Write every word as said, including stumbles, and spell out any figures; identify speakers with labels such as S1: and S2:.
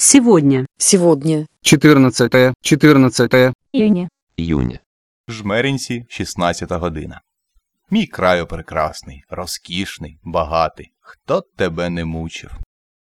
S1: Сегодня.
S2: Сегодня.
S3: чотирнадцяте, чотирнадцяте.
S4: Июня.
S5: Июня.
S6: Жмеринці, шістнадцята година. Мій краю прекрасний, розкішний, багатий. Хто тебе не мучив?